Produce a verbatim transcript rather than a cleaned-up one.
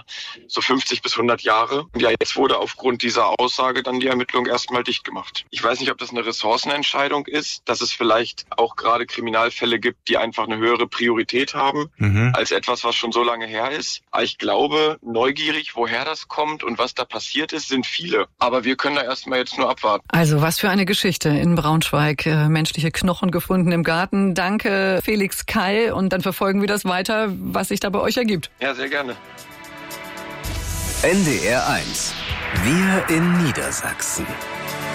so fünfzig bis hundert Jahre. Und ja, jetzt wurde aufgrund dieser Aussage dann die Ermittlung erstmal dicht gemacht. Ich weiß nicht, ob das eine Ressourcenentscheidung ist, dass es vielleicht auch gerade Kriminalfälle gibt, die einfach eine höhere Priorität haben, mhm. als etwas, was schon so lange her ist. Aber ich glaube, neugierig, woher das kommt und was da passiert ist, sind viele. Aber wir können da erstmal jetzt nur abwarten. Also was für eine Geschichte in Braunschweig. Äh, menschliche Knochen gefunden im Garten. Danke, Felix Keil. Und dann verfolgen wir das weiter, was sich da bei euch ergibt. Ja, sehr gerne. N D R eins. Wir in Niedersachsen.